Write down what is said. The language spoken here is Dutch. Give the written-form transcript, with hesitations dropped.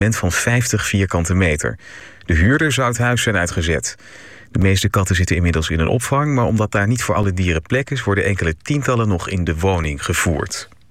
van 50 vierkante meter. De huurder zou het huis zijn uitgezet. De meeste katten zitten inmiddels in een opvang, maar omdat daar niet voor alle dieren plek is, worden enkele tientallen nog in de woning gevoerd.